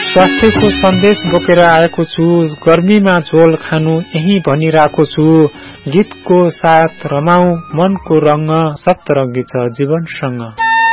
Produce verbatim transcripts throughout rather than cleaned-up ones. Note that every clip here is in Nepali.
स्वास्थ्यको सन्देश बोकेर आएको छु, गर्मीमा झोल खानु यही भनिरहेको छु। गीतको साथ रमाऊ मनको रंग, सप्तरंगी छ जीवनसँग।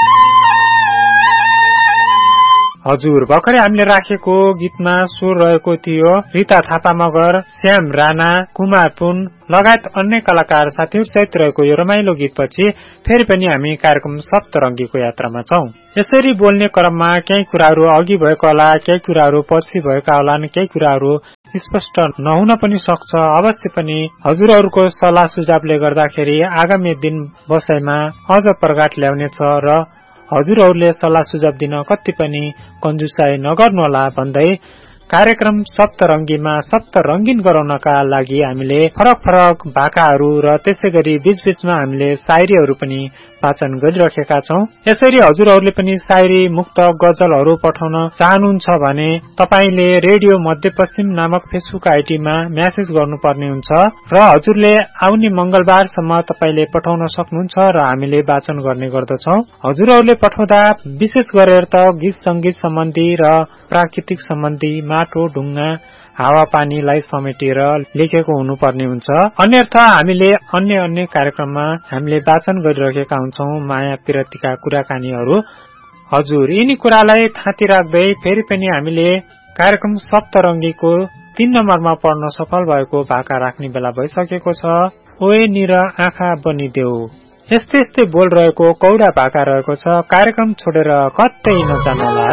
हजुर, भर्खरै हामीले राखेको गीतमा स्वर रहेको थियो रिता थापा मगर, श्याम राणा, कुमार पुन लगायत अन्य कलाकार साथीहरू सहित रहेको यो रमाइलो गीतपछि फेरि पनि हामी कार्यक्रम सप्तरंगीको यात्रामा छौं। यसरी बोल्ने क्रममा केही कुराहरू अघि भएको होला, केही कुराहरू पछि भएका होलान्, केही कुराहरू स्पष्ट नहुन पनि सक्छ। अवश्य पनि हजुरहरूको सल्लाह सुझावले गर्दाखेरि आगामी दिन बसाइमा अझ प्रगाट ल्याउनेछ र हजुरहरूले सल्लाह सुझाव दिन कति पनि कन्जुसाई नगर्नुहोला भन्दै कार्यक्रम सप्तरंगीमा सप्तरंगीन गराउनका लागि हामीले फरक फरक भाकाहरू र त्यसै गरी बीचबीचमा हामीले शायरीहरू पनि वाचन गरिरहेका छौं। यसरी हजुरहरूले पनि शायरी, मुक्त, गजलहरू पठाउन चाहनुहुन्छ भने तपाईले रेडियो मध्यपश्चिम नामक फेसबुक आइडीमा म्यासेज गर्नुपर्ने हुन्छ र हजुरले आउने मंगलबारसम्म तपाईले पठाउन सक्नुहुन्छ र हामीले वाचन गर्ने गर्दछौं। हजुरहरूले पठाउँदा विशेष गरेर त गीत संगीत सम्बन्धी र प्राकृतिक सम्बन्धी माटो ढुङ्गा हावापानीलाई समेटेर लेखेको हुनुपर्ने हुन्छ। अन्यथा हामीले अन्य अन्य कार्यक्रममा हामीले वाचन गरिरहेका हुन्छौं माया पिरतीका कुराकानीहरू। हजुर, यिनी कुरालाई थाती राख्दै फेरि पनि हामीले कार्यक्रम सप्तरंगीको तीन नम्बरमा पढ्न सफल भएको भाका राख्ने बेला भइसकेको छ। ओए निर आँखा बनिदेऊ, यस्तै यस्तै बोल रहेको कौडा भाका रहेको छ। कार्यक्रम छोडेर कतै नजानुहोला